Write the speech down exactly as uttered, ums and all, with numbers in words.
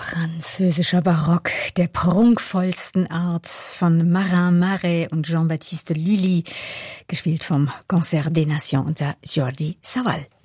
Französischer Barock der prunkvollsten Art von Marin Marais und Jean-Baptiste Lully, gespielt vom Concert des Nations unter Jordi Savall.